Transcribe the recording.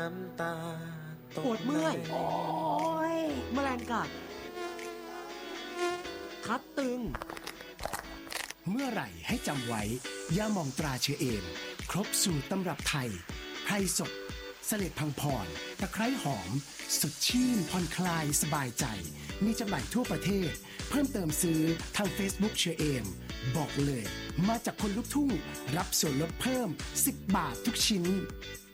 ำตาปวดเมื่อยโอ้ยแมลงกัดคัดตึงเมื่อไหร่ให้จำไว้ยาหม่องตราเชื้อเอมครบสูตรตำรับไทยไพรสดเสล็ดพังพรตะไคร้หอมสดชื่นผ่อนคลายสบายใจมีจำหน่ายทั่วประเทศเพิ่มเติมซื้อทาง Facebook เชื้อเอมบอกเลยมาจากคนลุกทุ่งรับส่วนลดเพิ่ม10 บาททุกชิ้น